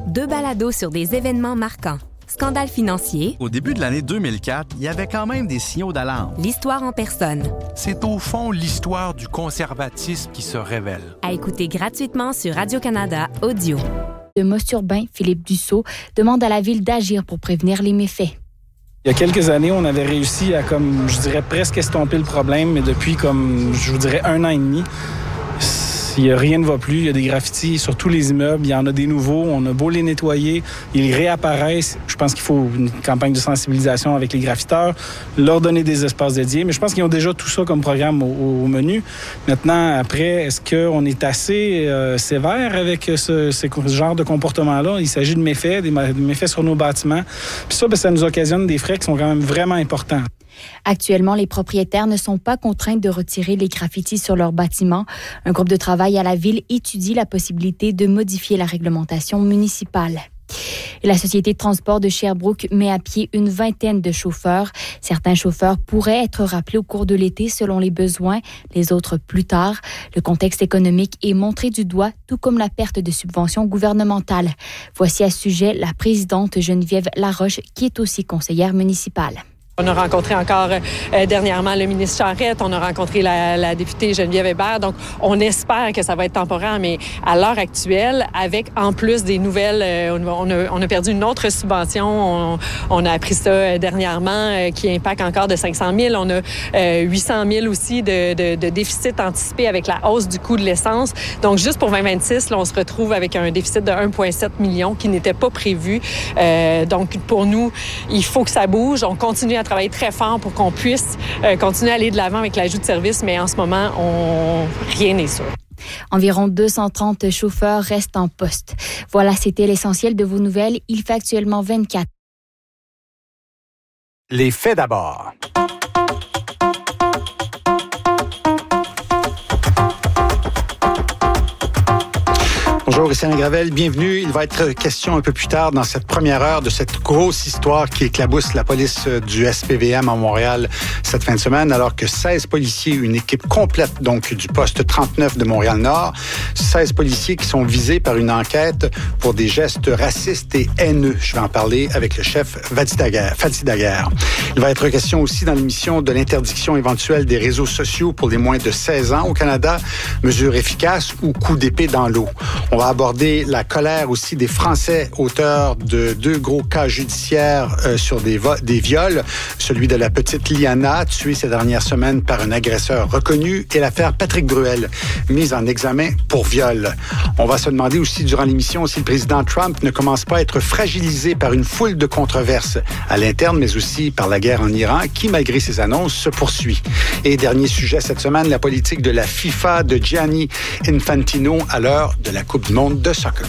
2 balados sur des événements marquants. Scandale financier. Au début de l'année 2004, il y avait quand même des signaux d'alarme. L'histoire en personne. C'est au fond l'histoire du conservatisme qui se révèle. À écouter gratuitement sur Radio-Canada Audio. Le Mosturbain, Philippe Dussault, demande à la Ville d'agir pour prévenir les méfaits. Il y a quelques années, on avait réussi à, presque estomper le problème, mais depuis, je vous dirais, 1 an et demi, rien ne va plus. Il y a des graffitis sur tous les immeubles. Il y en a des nouveaux. On a beau les nettoyer, ils réapparaissent. Je pense qu'il faut une campagne de sensibilisation avec les graffiteurs, leur donner des espaces dédiés. Mais je pense qu'ils ont déjà tout ça comme programme au menu. Maintenant, après, est-ce qu'on est assez sévère avec ce genre de comportement-là? Il s'agit de méfaits, des méfaits sur nos bâtiments. Puis ça nous occasionne des frais qui sont quand même vraiment importants. Actuellement, les propriétaires ne sont pas contraints de retirer les graffitis sur leurs bâtiments. Un groupe de travail à la Ville étudie la possibilité de modifier la réglementation municipale. Et la Société de transport de Sherbrooke met à pied une 20aine de chauffeurs. Certains chauffeurs pourraient être rappelés au cours de l'été selon les besoins, les autres plus tard. Le contexte économique est montré du doigt, tout comme la perte de subventions gouvernementales. Voici à ce sujet la présidente Geneviève Laroche, qui est aussi conseillère municipale. On a rencontré encore dernièrement le ministre Charette, on a rencontré la députée Geneviève Hébert, donc on espère que ça va être temporaire, mais à l'heure actuelle, avec en plus des nouvelles, on a perdu une autre subvention, on a appris ça dernièrement, qui impacte encore de 500 000, on a 800 000 aussi de déficit anticipé avec la hausse du coût de l'essence, donc juste pour 2026, là, on se retrouve avec un déficit de 1,7 million qui n'était pas prévu, donc pour nous, il faut que ça bouge, on continue à travailler très fort pour qu'on puisse continuer à aller de l'avant avec l'ajout de services, mais en ce moment, rien n'est sûr. Environ 230 chauffeurs restent en poste. Voilà, c'était l'essentiel de vos nouvelles. Il fait actuellement 24. Les faits d'abord. Bonjour, ici Alain Gravel, bienvenue. Il va être question un peu plus tard dans cette première heure de cette grosse histoire qui éclabousse la police du SPVM à Montréal cette fin de semaine, alors que 16 policiers, une équipe complète donc du poste 39 de Montréal-Nord, 16 policiers qui sont visés par une enquête pour des gestes racistes et haineux. Je vais en parler avec le chef Fatih Daguerre. Il va être question aussi dans l'émission de l'interdiction éventuelle des réseaux sociaux pour les moins de 16 ans au Canada, mesure efficace ou coup d'épée dans l'eau. On va aborder la colère aussi des Français auteurs de 2 gros cas judiciaires sur des viols. Celui de la petite Liana, tuée ces dernières semaines par un agresseur reconnu, et l'affaire Patrick Bruel, mise en examen pour viol. On va se demander aussi durant l'émission si le président Trump ne commence pas à être fragilisé par une foule de controverses à l'interne, mais aussi par la guerre en Iran, qui, malgré ses annonces, se poursuit. Et dernier sujet cette semaine, la politique de la FIFA de Gianni Infantino à l'heure de la Coupe du monde de soccer.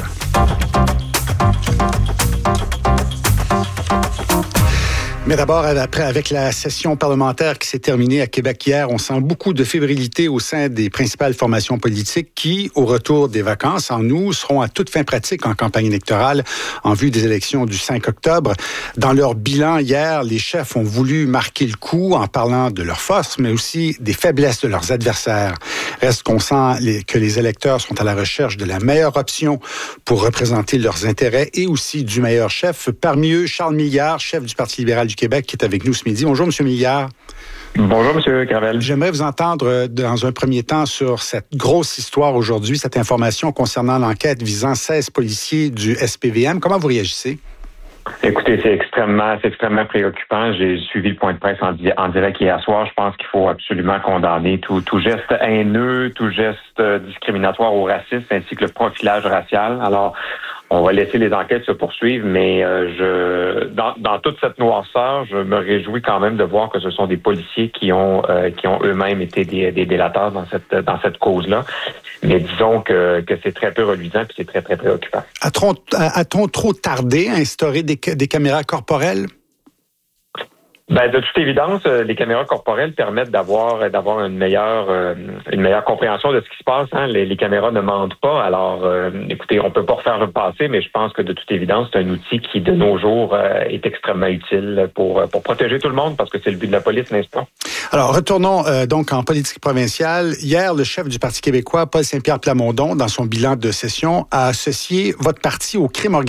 Mais d'abord, avec la session parlementaire qui s'est terminée à Québec hier, on sent beaucoup de fébrilité au sein des principales formations politiques qui, au retour des vacances en août, seront à toute fin pratique en campagne électorale en vue des élections du 5 octobre. Dans leur bilan hier, les chefs ont voulu marquer le coup en parlant de leurs forces, mais aussi des faiblesses de leurs adversaires. Reste qu'on sent que les électeurs sont à la recherche de la meilleure option pour représenter leurs intérêts et aussi du meilleur chef. Parmi eux, Charles Milliard, chef du Parti libéral du Québec, qui est avec nous ce midi. Bonjour, M. Milliard. Bonjour, M. Gravel. J'aimerais vous entendre dans un premier temps sur cette grosse histoire aujourd'hui, cette information concernant l'enquête visant 16 policiers du SPVM. Comment vous réagissez? Écoutez, c'est extrêmement préoccupant. J'ai suivi le point de presse en direct hier soir. Je pense qu'il faut absolument condamner tout geste haineux, tout geste discriminatoire au racisme, ainsi que le profilage racial. Alors, on va laisser les enquêtes se poursuivre, mais dans toute cette noirceur, je me réjouis quand même de voir que ce sont des policiers qui ont eux-mêmes été des délateurs dans cette cause-là. Mais disons que c'est très peu reluisant puis c'est très, très préoccupant. A-t-on trop tardé à instaurer des caméras corporelles? Ben, de toute évidence, les caméras corporelles permettent d'avoir une meilleure compréhension de ce qui se passe. Hein. Les caméras ne mentent pas. Alors, écoutez, on peut pas refaire le passé, mais je pense que de toute évidence, c'est un outil qui, de nos jours, est extrêmement utile pour protéger tout le monde, parce que c'est le but de la police, n'est-ce pas? Alors, retournons donc en politique provinciale. Hier, le chef du Parti québécois, Paul Saint-Pierre Plamondon, dans son bilan de session, a associé votre parti au crime organisé